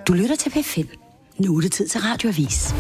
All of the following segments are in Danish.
Du lytter til P5. Nu er det tid til Radioavis.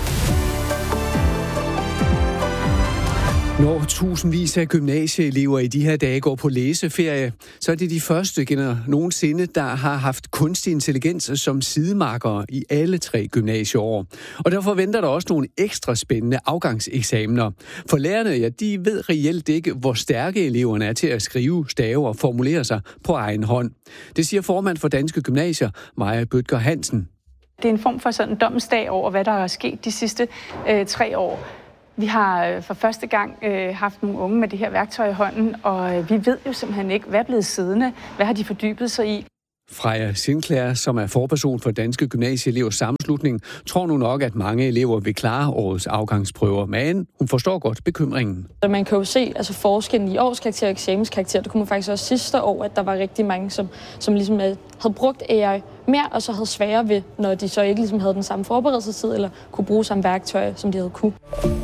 Når tusindvis af gymnasieelever i de her dage går på læseferie, så er det de første nogensinde, der har haft kunstig intelligens som sidemarkere i alle 3 gymnasieår. Og derfor venter der også nogle ekstra spændende afgangseksamener. For lærerne, ja, de ved reelt ikke, hvor stærke eleverne er til at skrive, stave og formulere sig på egen hånd. Det siger formand for Danske Gymnasier, Maja Bødker Hansen. Det er en form for sådan en domsdag over, hvad der er sket de sidste 3 år. Vi har for første gang haft nogle unge med det her værktøj i hånden, og vi ved jo simpelthen ikke, hvad er blevet siddende, hvad har de fordybet sig i. Freja Sinclair, som er forperson for Danske Gymnasieelevers Sammenslutning, tror nu nok, at mange elever vil klare årets afgangsprøver, men hun forstår godt bekymringen. Man kan jo se forskellen i årskarakter og eksamenskarakter. Det kunne man faktisk også sidste år, at der var rigtig mange, som ligesom havde brugt AI mere, og så havde sværere ved, når de så ikke ligesom havde den samme forberedelsestid, eller kunne bruge samme værktøj, som de havde kunne.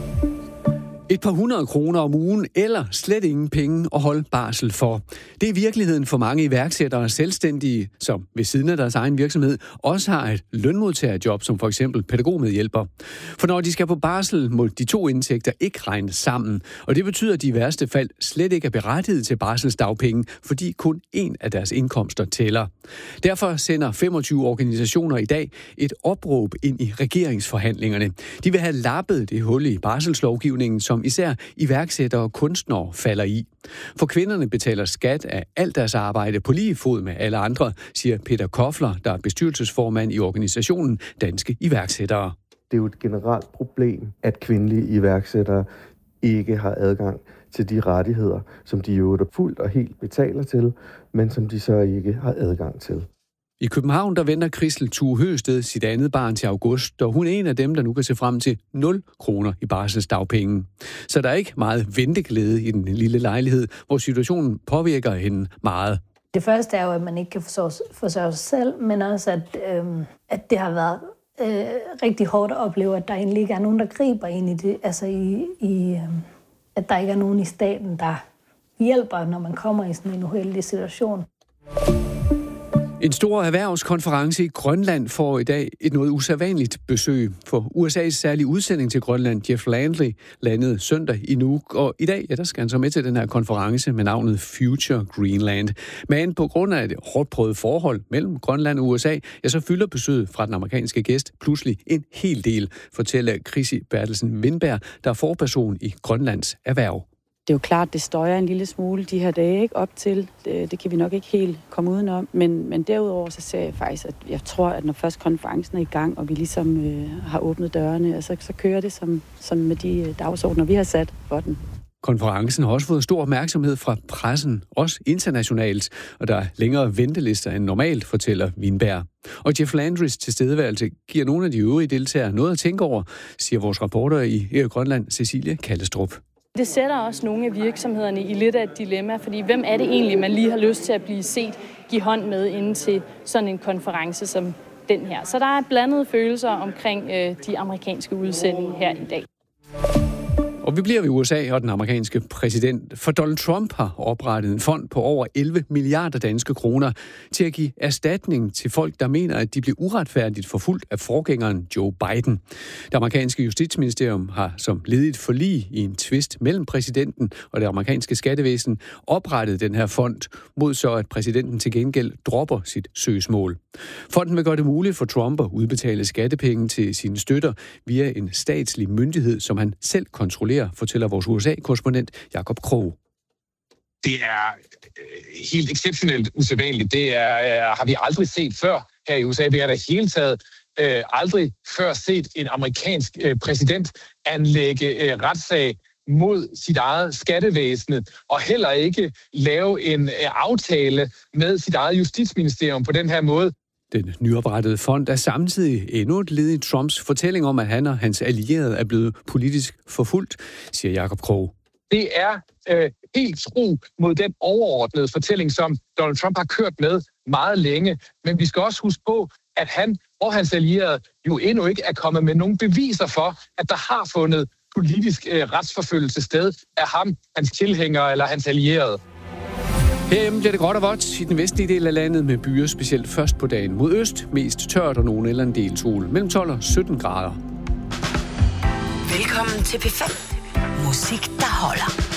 Et par 100 kroner om ugen, eller slet ingen penge at holde barsel for. Det er virkeligheden for mange iværksættere og selvstændige, som ved siden af deres egen virksomhed også har et lønmodtagerjob, som for eksempel pædagogmedhjælper. For når de skal på barsel, må de 2 indtægter ikke regnes sammen, og det betyder, at de i værste fald slet ikke er berettiget til barselsdagpenge, fordi kun én af deres indkomster tæller. Derfor sender 25 organisationer i dag et opråb ind i regeringsforhandlingerne. De vil have lappet det hul i barselslovgivningen, som især iværksættere og kunstnere falder i. For kvinderne betaler skat af alt deres arbejde på lige fod med alle andre, siger Peter Kofler, der er bestyrelsesformand i organisationen Danske Iværksættere. Det er jo et generelt problem, at kvindelige iværksættere ikke har adgang til de rettigheder, som de jo fuldt og helt betaler til, men som de så ikke har adgang til. I København, der venter Christel Thue Høsted sit andet barn til august, og hun er en af dem, der nu kan se frem til 0 kroner i barselsdagpenge. Så der er ikke meget venteglæde i den lille lejlighed, hvor situationen påvirker hende meget. Det første er jo, at man ikke kan forsørge sig selv, men også, at det har været rigtig hårdt at opleve, at der egentlig ikke er nogen, der griber ind i det. Altså at der ikke er nogen i staten, der hjælper, når man kommer i sådan en uheldig situation. En stor erhvervskonference i Grønland får i dag et noget usædvanligt besøg. For USA's særlige udsending til Grønland, Jeff Landry, landede søndag i Nuuk, og i dag der skal han så med til den her konference med navnet Future Greenland. Men på grund af et hårdt prøvet forhold mellem Grønland og USA, ja, så fylder besøget fra den amerikanske gæst pludselig en hel del, fortæller Chrissy Bertelsen Windberg, der er forperson i Grønlands erhverv. Det er jo klart, det støjer en lille smule de her dage ikke op til. Det kan vi nok ikke helt komme udenom. Men derudover så ser jeg faktisk, at jeg tror, at når først konferencen er i gang, og vi ligesom har åbnet dørene, så kører det som med de dagsordner, vi har sat for den. Konferencen har også fået stor opmærksomhed fra pressen, også internationalt, og der er længere ventelister end normalt, fortæller Windberg. Og Jeff Landrys tilstedeværelse giver nogle af de øvrige deltagere noget at tænke over, siger vores reporter i Grønland, Cecilie Kallestrup. Det sætter også nogle af virksomhederne i lidt af et dilemma, fordi hvem er det egentlig, man lige har lyst til at blive set, give hånd med inden til sådan en konference som den her. Så der er blandede følelser omkring de amerikanske udsendinge her i dag. Og vi bliver ved USA og den amerikanske præsident, for Donald Trump har oprettet en fond på over 11 milliarder danske kroner til at give erstatning til folk, der mener, at de blev uretfærdigt forfulgt af forgængeren Joe Biden. Det amerikanske justitsministerium har som led i et forlig i en tvist mellem præsidenten og det amerikanske skattevæsen oprettet den her fond, mod så at præsidenten til gengæld dropper sit søgsmål. Fonden vil gøre det muligt for Trump at udbetale skattepenge til sine støtter via en statslig myndighed, som han selv kontrollerer, fortæller vores USA-korrespondent Jakob Krog. Det er helt exceptionelt usædvanligt. Det har vi aldrig set før her i USA. Vi har da hele taget aldrig før set en amerikansk præsident anlægge retssag mod sit eget skattevæsen, og heller ikke lave en aftale med sit eget justitsministerium på den her måde. Den nyoprettede fond er samtidig endnu et led i Trumps fortælling om, at han og hans allierede er blevet politisk forfulgt, siger Jakob Krog. Det er helt tro mod den overordnede fortælling, som Donald Trump har kørt med meget længe. Men vi skal også huske på, at han og hans allierede jo endnu ikke er kommet med nogen beviser for, at der har fundet politisk retsforfølgelse sted af ham, hans tilhængere eller hans allierede. Herhjemme bliver det gråt og vådt i den vestlige del af landet med byer, specielt først på dagen. Mod øst mest tørt og nogen eller en del sol. Mellem 12 og 17 grader. Velkommen til P5. Musik, der holder.